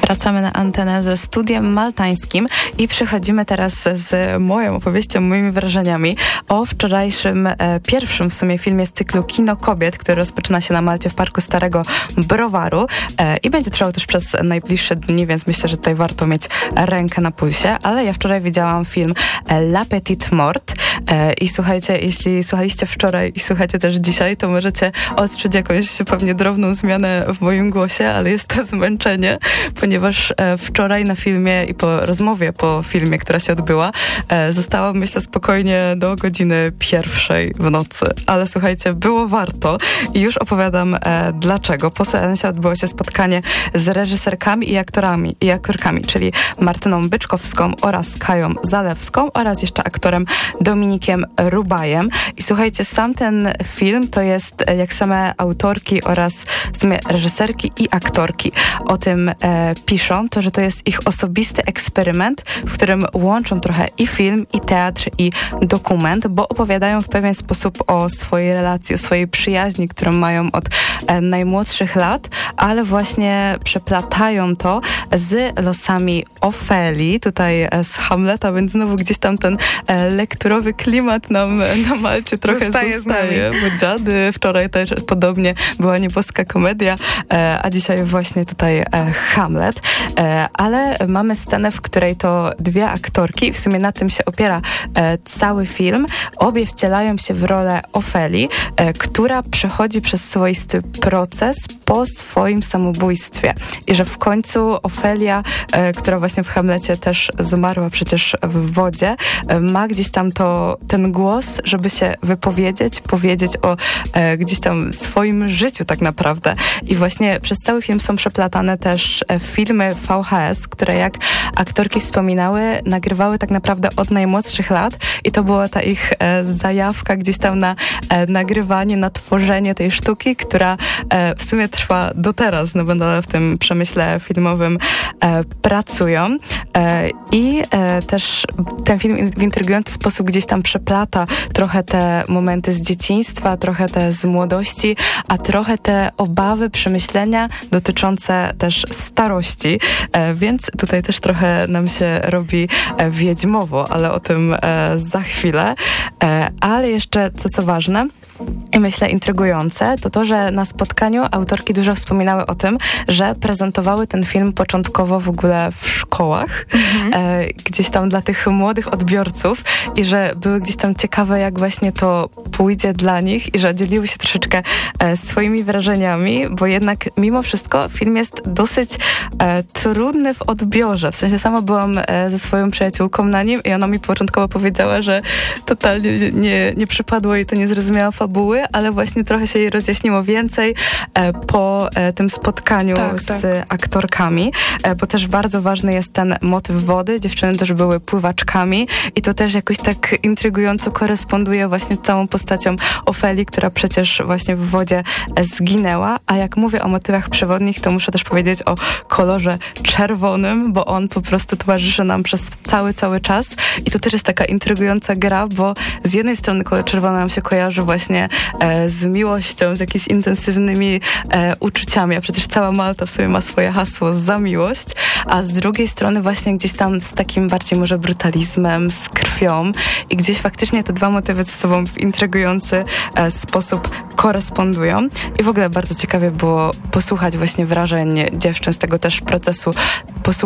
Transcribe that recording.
Wracamy na antenę ze studiem maltańskim i przechodzimy teraz z moją opowieścią, moimi wrażeniami o wczorajszym, pierwszym w sumie filmie z cyklu Kino Kobiet, który rozpoczyna się na Malcie w Parku Starego Browaru i będzie trwał też przez najbliższe dni, więc myślę, że tutaj warto mieć rękę na pulsie, ale ja wczoraj widziałam film La Petite Mort i słuchajcie, jeśli słuchaliście wczoraj i słuchacie też dzisiaj, to możecie odczuć jakąś pewnie drobną zmianę w moim głosie, ale jest to zmęczenie, ponieważ wczoraj na filmie i po rozmowie po filmie, która się odbyła, zostałam, myślę, spokojnie do godziny 1:00 w nocy. Ale słuchajcie, było warto i już opowiadam dlaczego. Po seansie odbyło się spotkanie z reżyserkami i aktorkami, czyli Martyną Byczkowską oraz Kają Zalewską oraz jeszcze aktorem Dominikiem Rubajem. I słuchajcie, sam ten film to jest, jak same autorki oraz w sumie reżyserki i aktorki o tym piszą, to, że to jest ich osobisty eksperyment, w którym łączą trochę i film, i teatr, i dokument, bo opowiadają w pewien sposób o swojej relacji, o swojej przyjaźni, którą mają od najmłodszych lat, ale właśnie przeplatają to z losami Ofelii, tutaj z Hamleta, więc znowu gdzieś tam ten lekturowy klimat nam na Malcie trochę zostaje, bo Dziady, wczoraj też podobnie była nieboska komedia, a dzisiaj właśnie tutaj Hamlet, ale mamy scenę, w której to dwie aktorki, w sumie na tym się opiera cały film, obie wcielają się w rolę Ofelii, która przechodzi przez swoisty proces po swoim samobójstwie i że w końcu Ofelia, która właśnie w Hamlecie też zmarła przecież w wodzie, ma gdzieś tam ten głos, żeby się wypowiedzieć, powiedzieć o gdzieś tam swoim życiu tak naprawdę. I właśnie przez cały film są przeplatane też filmy VHS, które jak aktorki wspominały, nagrywały tak naprawdę od najmłodszych lat i to była ta ich zajawka gdzieś tam na nagrywanie, na tworzenie tej sztuki, która w sumie trwa do teraz, no bo nadal w tym przemyśle filmowym pracują. I też ten film w intrygujący sposób gdzieś tam przeplata trochę te momenty z dzieciństwa, trochę te z młodości, a trochę te obawy, przemyślenia dotyczące też starości, więc tutaj też trochę nam się robi wiedźmowo, ale o tym za chwilę. Ale jeszcze co ważne i myślę intrygujące, to, że na spotkaniu autorki dużo wspominały o tym, że prezentowały ten film początkowo w ogóle w szkołach, gdzieś tam dla tych młodych odbiorców i że były gdzieś tam ciekawe, jak właśnie to pójdzie dla nich i że dzieliły się troszeczkę swoimi wrażeniami, bo jednak mimo wszystko film jest dosyć trudny w odbiorze. W sensie sama byłam ze swoją przyjaciółką na nim i ona mi początkowo powiedziała, że totalnie nie przypadło jej to, nie zrozumiała fabuły, ale właśnie trochę się jej rozjaśniło więcej po tym spotkaniu z aktorkami, bo też bardzo ważny jest ten motyw wody. Dziewczyny też były pływaczkami i to też jakoś tak intrygująco koresponduje właśnie z całą postacią Ofelii, która przecież właśnie w wodzie zginęła, a jak mówię o motywach przewodnich, to muszę też powiedzieć o kolorze czerwonym, bo on po prostu towarzyszy nam przez cały czas i to też jest taka intrygująca gra, bo z jednej strony kolor czerwony nam się kojarzy właśnie z miłością, z jakimiś intensywnymi uczuciami, a przecież cała Malta w sobie ma swoje hasło za miłość, a z drugiej strony właśnie gdzieś tam z takim bardziej może brutalizmem, z krwią i gdzieś faktycznie te dwa motywy ze sobą w intrygujący sposób korespondują i w ogóle bardzo ciekawie było posłuchać właśnie wrażeń dziewczyn z tego też procesu,